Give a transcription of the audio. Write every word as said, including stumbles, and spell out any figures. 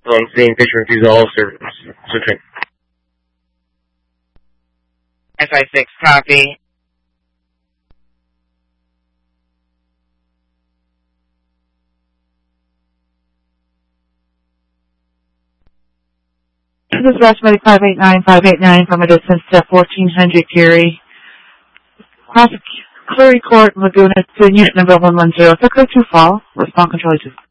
on scene, picture refusal, all service. Switching. S I six, copy. This is Raspberry five eight nine, five eight nine from a distance to fourteen hundred Curie. Cross Cleary Court, Laguna, to unit number one one zero. Sector two fall. Respond control two.